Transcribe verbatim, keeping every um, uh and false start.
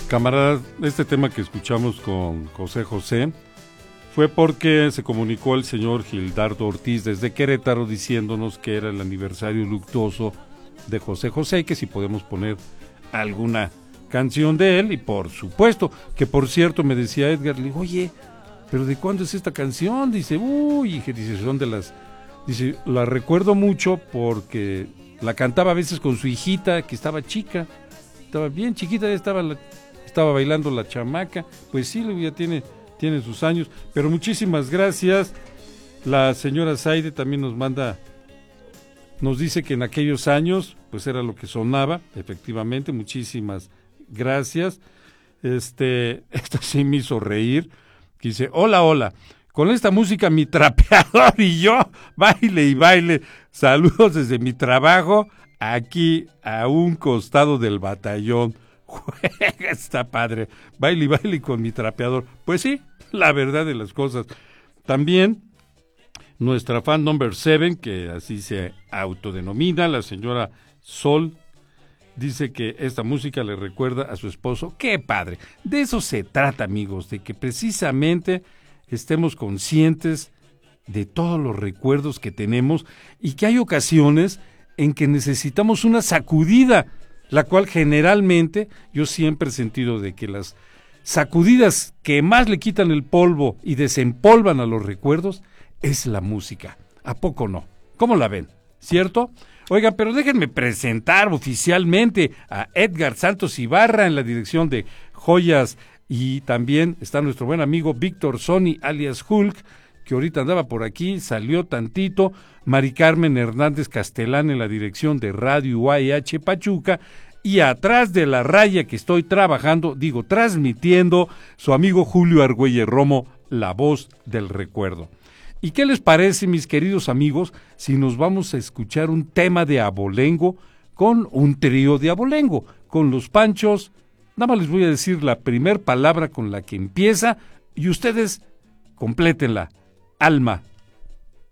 Camaradas, este tema que escuchamos con José José fue porque se comunicó el señor Gildardo Ortiz desde Querétaro diciéndonos que era el aniversario luctuoso de José José y que si podemos poner alguna canción de él, y por supuesto, que por cierto me decía Edgar, le digo, oye, ¿pero de cuándo es esta canción? Dice, uy, que dice, son de las, dice, la recuerdo mucho porque la cantaba a veces con su hijita que estaba chica, estaba bien chiquita, ya estaba, la, estaba bailando la chamaca, pues sí, ya tiene, tiene sus años, pero muchísimas gracias. La señora Zaide también nos manda, nos dice que en aquellos años, pues era lo que sonaba, efectivamente, muchísimas gracias. Este, esto sí me hizo reír, que dice, hola, hola, con esta música mi trapeador y yo, baile y baile, saludos desde mi trabajo, aquí a un costado del batallón. Está padre, baile y baile con mi trapeador. Pues sí, la verdad de las cosas. También nuestra fan number seven, que así se autodenomina, la señora Sol, dice que esta música le recuerda a su esposo. ¡Qué padre! De eso se trata, amigos, de que precisamente estemos conscientes de todos los recuerdos que tenemos y que hay ocasiones en que necesitamos una sacudida, la cual generalmente yo siempre he sentido de que las sacudidas que más le quitan el polvo y desempolvan a los recuerdos es la música. ¿A poco no? ¿Cómo la ven? ¿Cierto? Oigan, pero déjenme presentar oficialmente a Edgar Santos Ibarra en la dirección de Joyas, y también está nuestro buen amigo Víctor Sony alias Hulk, que ahorita andaba por aquí, salió tantito, Mari Carmen Hernández Castelán en la dirección de Radio U A H Pachuca, y atrás de la raya que estoy trabajando, digo transmitiendo, su amigo Julio Argüelles Romo, la voz del recuerdo. ¿Y qué les parece, mis queridos amigos, si nos vamos a escuchar un tema de abolengo con un trío de abolengo, con los Panchos? Nada más les voy a decir la primer palabra con la que empieza y ustedes complétenla. Alma